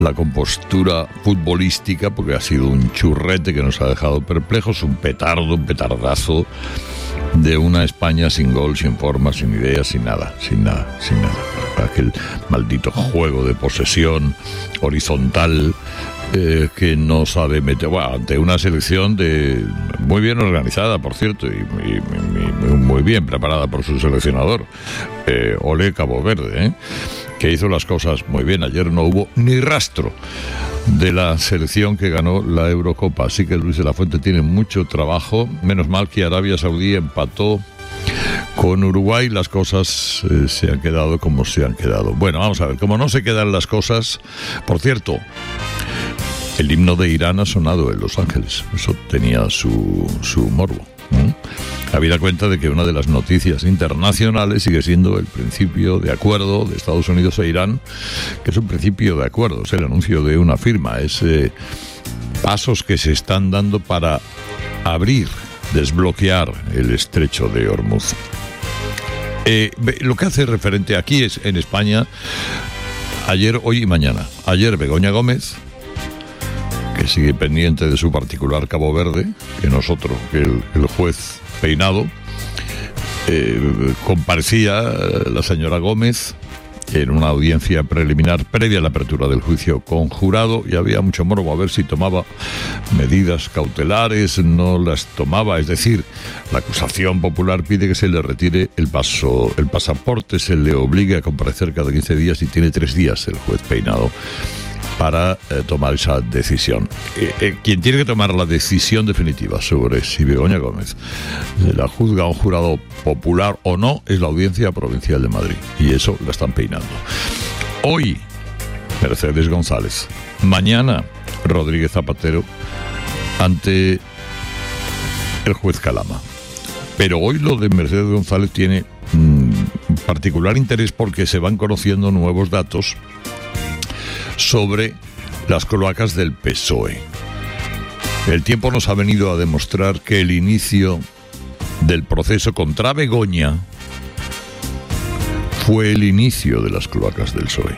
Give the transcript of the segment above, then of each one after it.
la compostura futbolística, porque ha sido un churrete que nos ha dejado perplejos, un petardazo de una España sin gol, sin forma, sin ideas, sin nada. Aquel maldito juego de posesión horizontal que no sabe meter, ante una selección muy bien organizada, por cierto, y muy bien preparada por su seleccionador, Ole Cabo Verde, que hizo las cosas muy bien. Ayer no hubo ni rastro de la selección que ganó la Eurocopa, así que Luis de la Fuente tiene mucho trabajo. Menos mal que Arabia Saudí empató con Uruguay, las cosas se han quedado como se han quedado. Bueno, vamos a ver, como no se quedan las cosas, por cierto, el himno de Irán ha sonado en Los Ángeles, eso tenía su morbo. Habida cuenta de que una de las noticias internacionales sigue siendo el principio de acuerdo de Estados Unidos e Irán, que es un principio de acuerdo, es el anuncio de una firma, es pasos que se están dando para desbloquear el estrecho de Hormuz. Lo que hace referente aquí es en España, ayer, hoy y mañana. Ayer Begoña Gómez, que sigue pendiente de su particular Cabo Verde, que nosotros, que el juez Peinado, comparecía la señora Gómez en una audiencia preliminar previa a la apertura del juicio conjurado, y había mucho morbo a ver si tomaba medidas cautelares, no las tomaba, es decir, la acusación popular pide que se le retire el pasaporte, se le obligue a comparecer cada 15 días y tiene 3 días el juez Peinado para tomar esa decisión. Quien tiene que tomar la decisión definitiva sobre si Begoña Gómez la juzga a un jurado popular o no es la Audiencia Provincial de Madrid, y eso la están peinando. Hoy Mercedes González, mañana Rodríguez Zapatero ante el juez Calama. Pero hoy lo de Mercedes González tiene particular interés porque se van conociendo nuevos datos sobre las cloacas del PSOE. El tiempo nos ha venido a demostrar que el inicio del proceso contra Begoña fue el inicio de las cloacas del PSOE.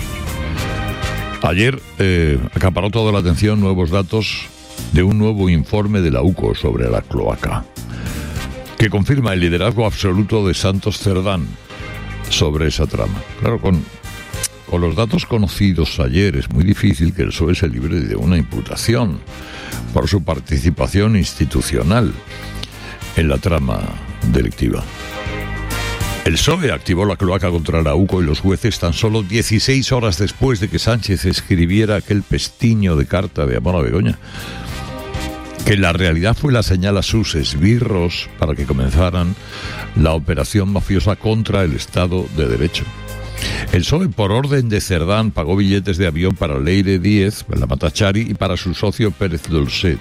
Ayer acaparó toda la atención nuevos datos de un nuevo informe de la UCO sobre la cloaca, que confirma el liderazgo absoluto de Santos Cerdán sobre esa trama. Claro, con los datos conocidos ayer es muy difícil que el PSOE se libre de una imputación por su participación institucional en la trama delictiva. El PSOE activó la cloaca contra la UCO y los jueces tan solo 16 horas después de que Sánchez escribiera aquel pestiño de carta de amor a Begoña, que en la realidad fue la señal a sus esbirros para que comenzaran la operación mafiosa contra el Estado de Derecho. El PSOE, por orden de Cerdán, pagó billetes de avión para Leire Díez, la Matachari, y para su socio Pérez Dolcet.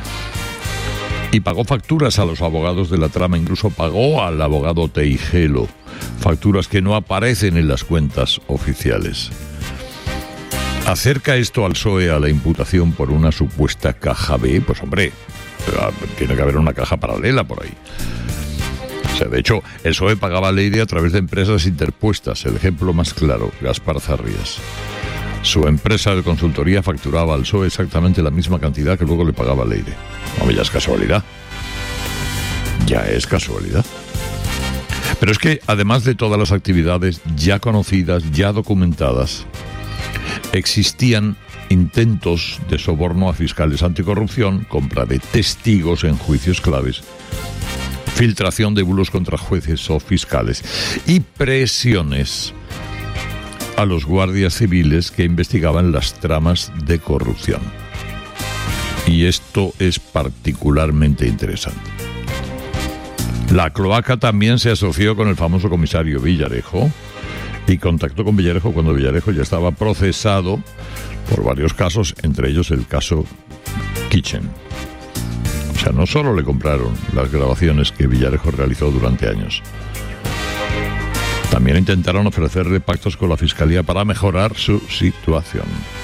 Y pagó facturas a los abogados de la trama, incluso pagó al abogado Teijelo, facturas que no aparecen en las cuentas oficiales. ¿Acerca esto al PSOE a la imputación por una supuesta caja B? Pues hombre, tiene que haber una caja paralela por ahí. O sea, de hecho, el PSOE pagaba a Leire a través de empresas interpuestas. El ejemplo más claro, Gaspar Zarrías. Su empresa de consultoría facturaba al PSOE exactamente la misma cantidad que luego le pagaba a Leire. No, ya es casualidad. Ya es casualidad. Pero es que, además de todas las actividades ya conocidas, ya documentadas, existían intentos de soborno a fiscales anticorrupción, compra de testigos en juicios claves, filtración de bulos contra jueces o fiscales y presiones a los guardias civiles que investigaban las tramas de corrupción. Y esto es particularmente interesante. La cloaca también se asoció con el famoso comisario Villarejo y contactó con Villarejo cuando Villarejo ya estaba procesado por varios casos, entre ellos el caso Kitchen. O sea, no solo le compraron las grabaciones que Villarejo realizó durante años, también intentaron ofrecerle pactos con la Fiscalía para mejorar su situación.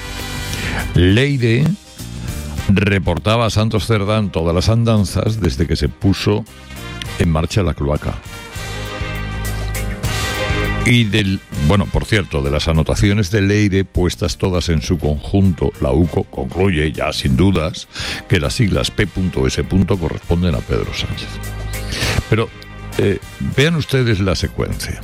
Leire reportaba a Santos Cerdán todas las andanzas desde que se puso en marcha la cloaca. Y por cierto, de las anotaciones de Leire puestas todas en su conjunto, la UCO concluye ya sin dudas que las siglas P.S. corresponden a Pedro Sánchez. Pero vean ustedes la secuencia.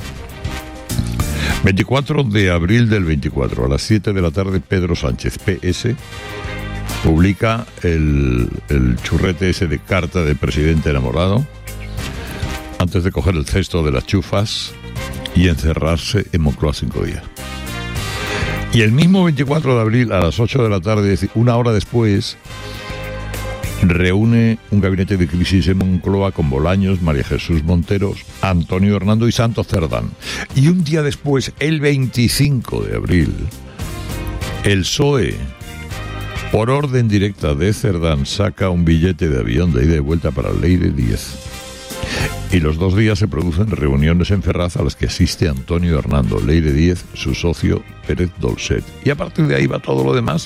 24 de abril del 24, a las 7 de la tarde, Pedro Sánchez, PS, publica el churrete ese de carta de presidente enamorado, antes de coger el cesto de las chufas y encerrarse en Moncloa 5 días. Y el mismo 24 de abril, a las 8 de la tarde, es decir, una hora después, reúne un gabinete de crisis en Moncloa con Bolaños, María Jesús Monteros, Antonio Hernando y Santos Cerdán. Y un día después, el 25 de abril, el PSOE, por orden directa de Cerdán, saca un billete de avión de ida y vuelta para Leire Díez. Y los 2 días se producen reuniones en Ferraz a las que asiste Antonio Hernando, Leire Díez, su socio Pérez Dolcet. Y a partir de ahí va todo lo demás.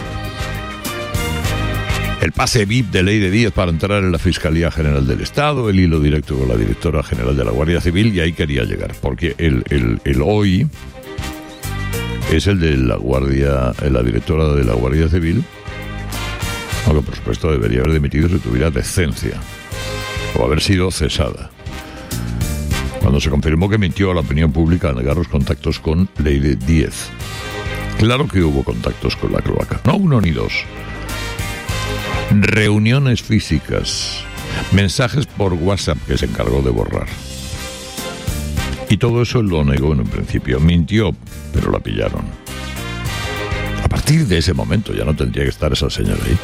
El pase VIP de Leire Díez para entrar en la Fiscalía General del Estado, el hilo directo con la directora general de la Guardia Civil, y ahí quería llegar, porque el hoy es el de la directora de la Guardia Civil, aunque por supuesto debería haber dimitido si tuviera decencia, o haber sido cesada, cuando se confirmó que mintió a la opinión pública al negar los contactos con Leire Díez. Claro que hubo contactos con la cloaca, no uno ni dos. Reuniones físicas, mensajes por WhatsApp que se encargó de borrar. Y todo eso lo negó en un principio. Mintió, pero la pillaron. A partir de ese momento ya no tendría que estar esa señora ahí.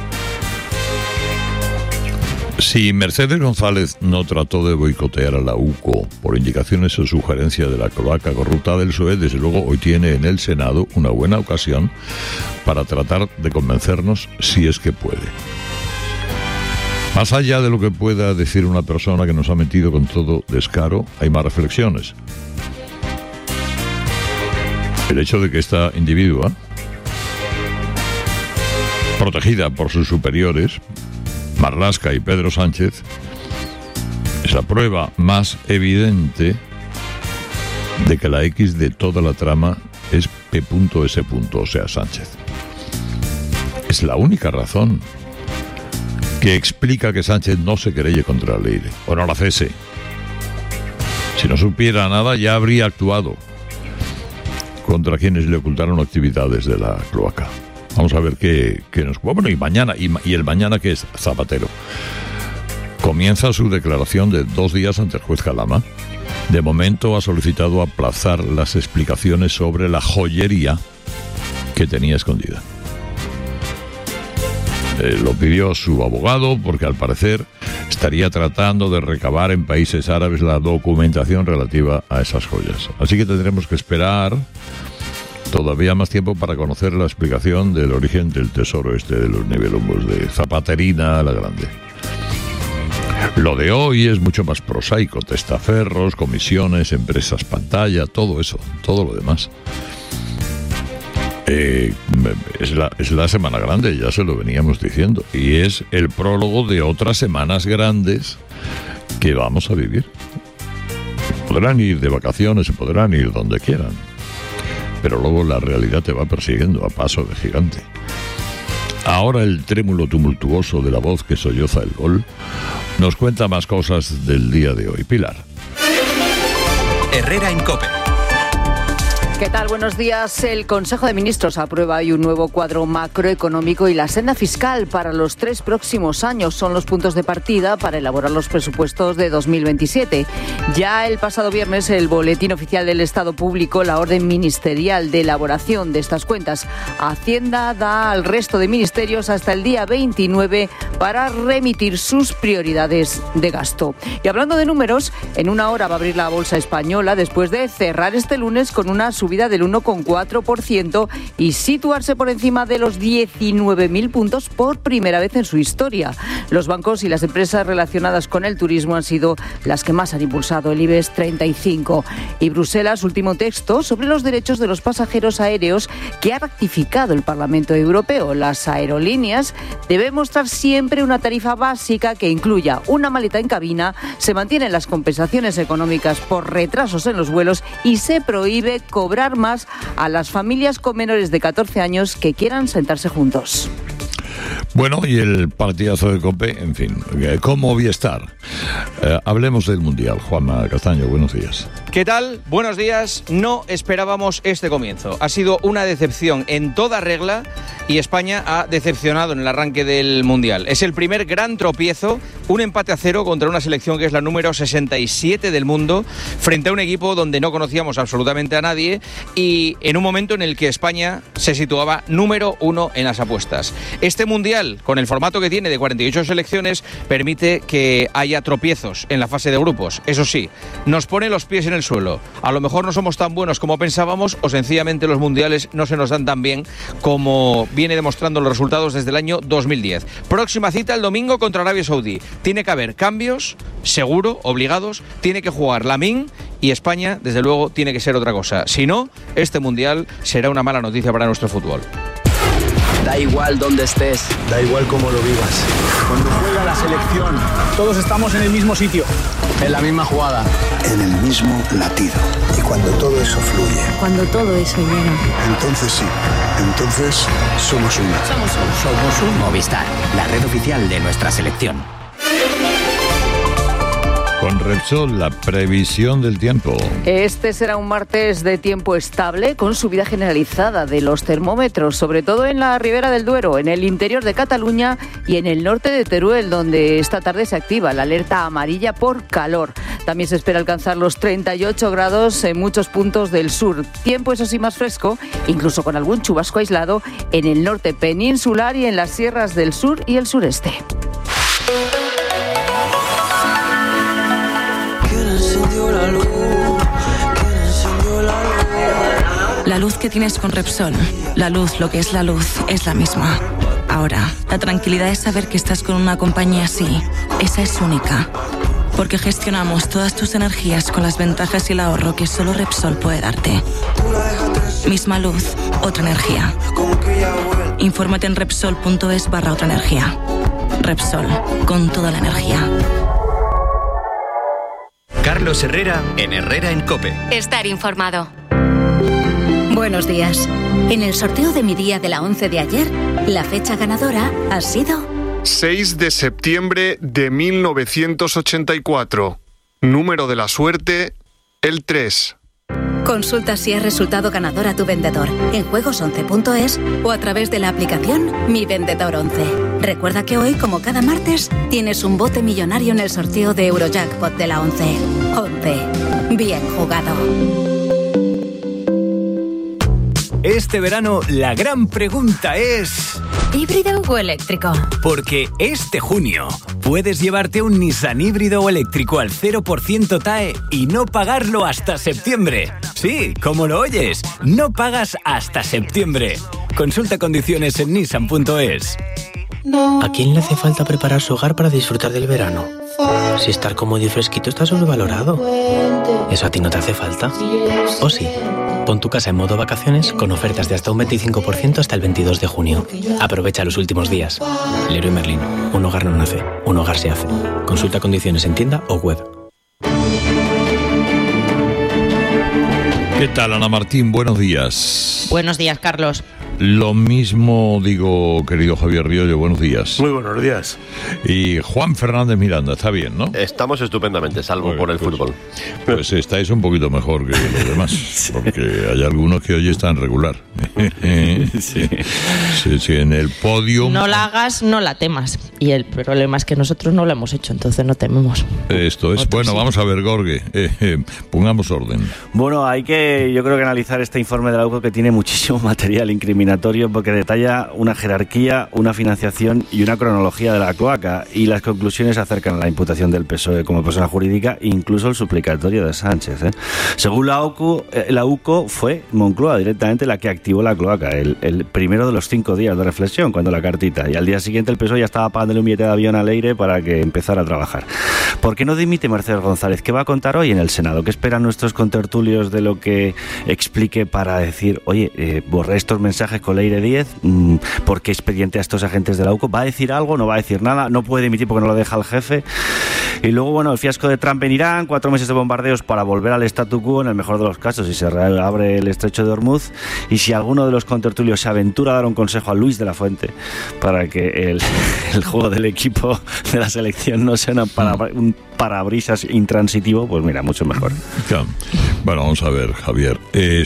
Si Mercedes González no trató de boicotear a la UCO por indicaciones o sugerencias de la cloaca corrupta del PSOE, desde luego hoy tiene en el Senado una buena ocasión para tratar de convencernos si es que puede. Más allá de lo que pueda decir una persona que nos ha metido con todo descaro, hay más reflexiones. El hecho de que esta individua, protegida por sus superiores, Marlaska y Pedro Sánchez, es la prueba más evidente de que la X de toda la trama es P.S., o sea, Sánchez. Es la única razón que explica que Sánchez no se querelle contra Leire, o no la cese. Si no supiera nada, ya habría actuado contra quienes le ocultaron actividades de la cloaca. Vamos a ver qué nos... Bueno, y mañana, y el mañana que es Zapatero, comienza su declaración de 2 días ante el juez Calama. De momento ha solicitado aplazar las explicaciones sobre la joyería que tenía escondida. Lo pidió su abogado porque al parecer estaría tratando de recabar en países árabes la documentación relativa a esas joyas. Así que tendremos que esperar todavía más tiempo para conocer la explicación del origen del tesoro de los nivelumbos de Zapaterina la Grande. Lo de hoy es mucho más prosaico: testaferros, comisiones, empresas pantalla, todo eso, todo lo demás. Es la semana grande, ya se lo veníamos diciendo, y es el prólogo de otras semanas grandes que vamos a vivir. Podrán ir de vacaciones, podrán ir donde quieran, pero luego la realidad te va persiguiendo a paso de gigante. Ahora el trémulo tumultuoso de la voz que solloza el gol nos cuenta más cosas del día de hoy. Pilar. Herrera en COPE. ¿Qué tal? Buenos días. El Consejo de Ministros aprueba hoy un nuevo cuadro macroeconómico y la senda fiscal para los 3 próximos años. Son los puntos de partida para elaborar los presupuestos de 2027. Ya el pasado viernes el Boletín Oficial del Estado publicó la orden ministerial de elaboración de estas cuentas. Hacienda da al resto de ministerios hasta el día 29 para remitir sus prioridades de gasto. Y hablando de números, en una hora va a abrir la bolsa española después de cerrar este lunes con una subida subida del 1,4% y situarse por encima de los 19.000 puntos por primera vez en su historia. Los bancos y las empresas relacionadas con el turismo han sido las que más han impulsado el IBEX 35. Y Bruselas, último texto sobre los derechos de los pasajeros aéreos que ha ratificado el Parlamento Europeo. Las aerolíneas deben mostrar siempre una tarifa básica que incluya una maleta en cabina, se mantienen las compensaciones económicas por retrasos en los vuelos y se prohíbe cobrar más a las familias con menores de 14 años que quieran sentarse juntos. Bueno, y el partidazo de COPE, en fin, ¿cómo voy a estar? Hablemos del Mundial. Juanma Castaño, buenos días. ¿Qué tal? Buenos días. No esperábamos este comienzo. Ha sido una decepción en toda regla y España ha decepcionado en el arranque del Mundial. Es el primer gran tropiezo, un empate a 0 contra una selección que es la número 67 del mundo, frente a un equipo donde no conocíamos absolutamente a nadie y en un momento en el que España se situaba número 1 en las apuestas. Este Mundial, con el formato que tiene de 48 selecciones, permite que haya tropiezos en la fase de grupos. Eso sí, nos pone los pies en el suelo. A lo mejor no somos tan buenos como pensábamos o sencillamente los mundiales no se nos dan tan bien como viene demostrando los resultados desde el año 2010. Próxima cita el domingo contra Arabia Saudí. Tiene que haber cambios, seguro, obligados. Tiene que jugar Lamine y España, desde luego, tiene que ser otra cosa. Si no, este mundial será una mala noticia para nuestro fútbol. Da igual dónde estés, da igual cómo lo vivas. Cuando juega la selección, todos estamos en el mismo sitio, en la misma jugada, en el mismo latido. Y cuando todo eso fluye, cuando todo eso llega, entonces sí, entonces somos uno. Somos un Movistar, la red oficial de nuestra selección. Con Repsol, la previsión del tiempo. Este será un martes de tiempo estable con subida generalizada de los termómetros, sobre todo en la Ribera del Duero, en el interior de Cataluña y en el norte de Teruel, donde esta tarde se activa la alerta amarilla por calor. También se espera alcanzar los 38 grados en muchos puntos del sur. Tiempo, eso sí, más fresco, incluso con algún chubasco aislado en el norte peninsular y en las sierras del sur y el sureste. La luz que tienes con Repsol, la luz, lo que es la luz, es la misma. Ahora, la tranquilidad es saber que estás con una compañía así. Esa es única. Porque gestionamos todas tus energías con las ventajas y el ahorro que solo Repsol puede darte. Misma luz, otra energía. Infórmate en Repsol.es/otra energía. Repsol, con toda la energía. Carlos Herrera en Herrera en COPE. Estar informado. Buenos días. En el sorteo de mi día de la 11 de ayer, la fecha ganadora ha sido 6 de septiembre de 1984. Número de la suerte, el 3. Consulta si has resultado ganador a tu vendedor en juegos11.es o a través de la aplicación Mi Vendedor 11. Recuerda que hoy, como cada martes, tienes un bote millonario en el sorteo de Eurojackpot de la 11. 11. Bien jugado. Este verano la gran pregunta es... ¿híbrido o eléctrico? Porque este junio puedes llevarte un Nissan híbrido o eléctrico al 0% TAE y no pagarlo hasta septiembre. Sí, como lo oyes, no pagas hasta septiembre. Consulta condiciones en nissan.es. ¿A quién le hace falta preparar su hogar para disfrutar del verano? Si estar cómodo y fresquito está sobrevalorado. ¿Eso a ti no te hace falta? ¿O sí? Pon tu casa en modo vacaciones con ofertas de hasta un 25% hasta el 22 de junio. Aprovecha los últimos días. Leroy Merlin. Un hogar no nace, un hogar se hace. Consulta condiciones en tienda o web. ¿Qué tal, Ana Martín? Buenos días. Buenos días, Carlos. Lo mismo digo, querido Javier Riollo, buenos días. Muy buenos días. Y Juan Fernández Miranda, ¿está bien, no? Estamos estupendamente, salvo por el fútbol. Pues estáis un poquito mejor que los demás, porque hay algunos que hoy están regular. Sí, en el podio... No la hagas, no la temas. Y el problema es que nosotros no lo hemos hecho, entonces no tememos. Esto es, bueno, sí. Vamos a ver, Gorge, pongamos orden. Bueno, yo creo que analizar este informe de la UCO que tiene muchísimo material incriminante examinatorio porque detalla una jerarquía, una financiación y una cronología de la cloaca, y las conclusiones acercan a la imputación del PSOE como persona jurídica, incluso el suplicatorio de Sánchez. Según la UCO, fue Moncloa directamente la que activó la cloaca el primero de los 5 días de reflexión, cuando la cartita, y al día siguiente el PSOE ya estaba pagándole un billete de avión a Leire para que empezara a trabajar. ¿Por qué no dimite Mercedes González? ¿Qué va a contar hoy en el Senado? ¿Qué esperan nuestros contertulios de lo que explique para decir, oye, borré estos mensajes con Leire 10, ¿por qué expediente a estos agentes de la UCO? ¿Va a decir algo? ¿No va a decir nada? ¿No puede dimitir porque no lo deja el jefe? Y luego, bueno, el fiasco de Trump en Irán, 4 meses de bombardeos para volver al statu quo en el mejor de los casos, si se reabre el estrecho de Hormuz, y si alguno de los contertulios se aventura a dar un consejo a Luis de la Fuente para que el juego del equipo de la selección no sea un parabrisas intransitivo, pues mira, mucho mejor. Bueno, vamos a ver, Javier,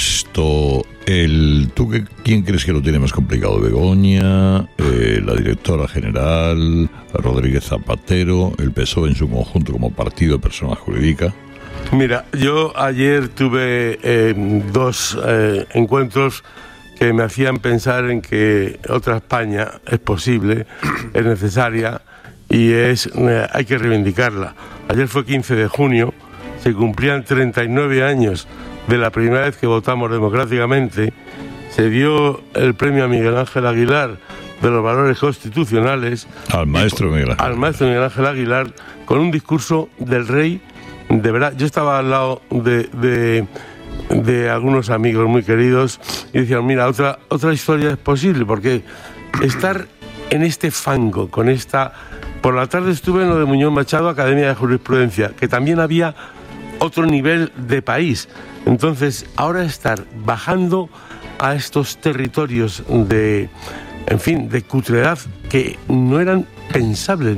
¿tú quién crees que lo tiene más complicado? ¿Begoña, la directora general, Rodríguez Zapatero, el PSOE en su conjunto como partido de persona jurídica? Mira, yo ayer tuve 2 encuentros que me hacían pensar en que otra España es posible, es necesaria y hay que reivindicarla. Ayer fue 15 de junio, se cumplían 39 años de la primera vez que votamos democráticamente, se dio el premio a Miguel Ángel Aguilar de los valores constitucionales. Al maestro Miguel Ángel Aguilar, con un discurso del rey, de verdad. Yo estaba al lado de algunos amigos muy queridos y decían, mira, otra historia es posible, porque estar en este fango, con esta... Por la tarde estuve en lo de Muñoz Machado, Academia de Jurisprudencia, que también había otro nivel de país. Entonces, ahora estar bajando a estos territorios de cutredad que no eran pensables,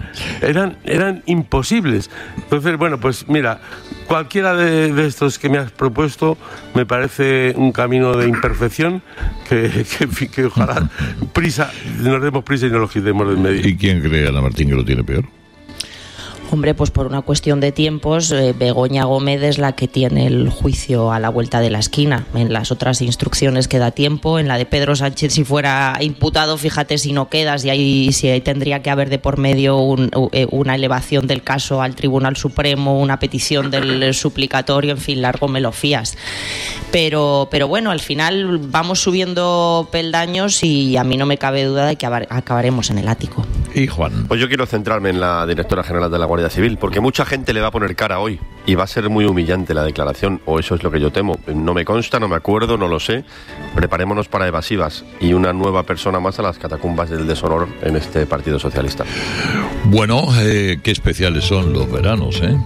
eran imposibles. Entonces, bueno, pues mira, cualquiera de estos que me has propuesto me parece un camino de imperfección que ojalá nos demos prisa y no lo quitemos del medio. ¿Y quién cree, Ana Martín, que lo tiene peor? Hombre, pues por una cuestión de tiempos, Begoña Gómez es la que tiene el juicio a la vuelta de la esquina. En las otras instrucciones queda tiempo, en la de Pedro Sánchez, si fuera imputado, fíjate si no quedas, y ahí tendría que haber de por medio una elevación del caso al Tribunal Supremo, una petición del suplicatorio, en fin, largo me lo fías. Pero bueno, al final vamos subiendo peldaños y a mí no me cabe duda de que acabaremos en el ático. ¿Y Juan? Pues yo quiero centrarme en la directora general de la Guardia Civil, porque mucha gente le va a poner cara hoy y va a ser muy humillante la declaración, o eso es lo que yo temo. No me consta, no me acuerdo, no lo sé. Preparémonos para evasivas y una nueva persona más a las catacumbas del deshonor en este Partido Socialista. Bueno, qué especiales son los veranos, ¿eh?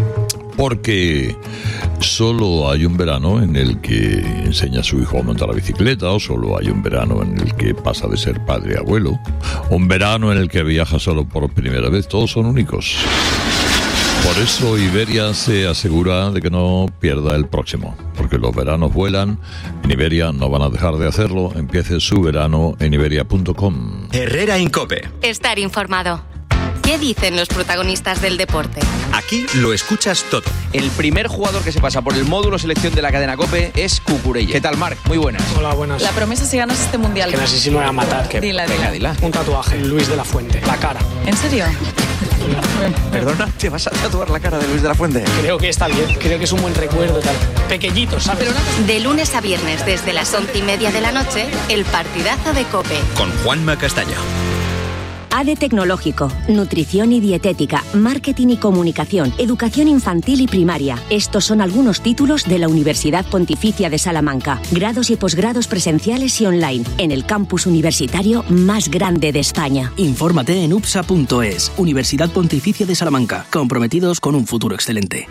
Porque solo hay un verano en el que enseña a su hijo a montar la bicicleta, o solo hay un verano en el que pasa de ser padre a abuelo, o un verano en el que viaja solo por primera vez. Todos son únicos. Por eso Iberia se asegura de que no pierda el próximo, porque los veranos vuelan, en Iberia no van a dejar de hacerlo. Empiece su verano en iberia.com. Herrera en COPE. Estar informado. ¿Qué dicen los protagonistas del deporte? Aquí lo escuchas todo. El primer jugador que se pasa por el módulo selección de la cadena COPE es Cucurella. ¿Qué tal, Marc? Muy buenas. Hola, buenas. La promesa si ganas este mundial. Que no sé si me voy a matar. Que... Dila. Un tatuaje, Luis de la Fuente, la cara. ¿En serio? Perdona, ¿te vas a tatuar la cara de Luis de la Fuente? Creo que está bien, creo que es un buen recuerdo, tal. Pequeñito, ¿sabes? De lunes a viernes, desde las 11:30 de la noche, el partidazo de COPE. Con Juanma Castaño. ADE Tecnológico, Nutrición y Dietética, Marketing y Comunicación, Educación Infantil y Primaria. Estos son algunos títulos de la Universidad Pontificia de Salamanca. Grados y posgrados presenciales y online, en el campus universitario más grande de España. Infórmate en upsa.es, Universidad Pontificia de Salamanca, comprometidos con un futuro excelente.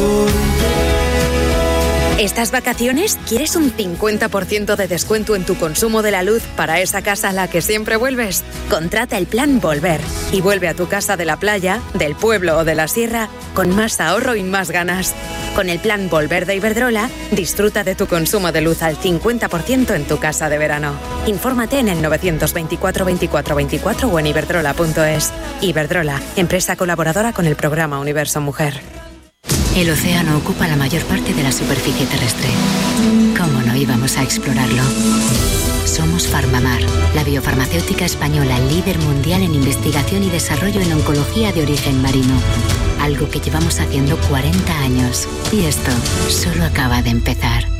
¿Estas vacaciones quieres un 50% de descuento en tu consumo de la luz para esa casa a la que siempre vuelves? Contrata el plan Volver y vuelve a tu casa de la playa, del pueblo o de la sierra con más ahorro y más ganas. Con el plan Volver de Iberdrola, disfruta de tu consumo de luz al 50% en tu casa de verano. Infórmate en el 924 24 24 o en iberdrola.es. Iberdrola, empresa colaboradora con el programa Universo Mujer. El océano ocupa la mayor parte de la superficie terrestre. ¿Cómo no íbamos a explorarlo? Somos Farmamar, la biofarmacéutica española líder mundial en investigación y desarrollo en oncología de origen marino. Algo que llevamos haciendo 40 años. Y esto solo acaba de empezar.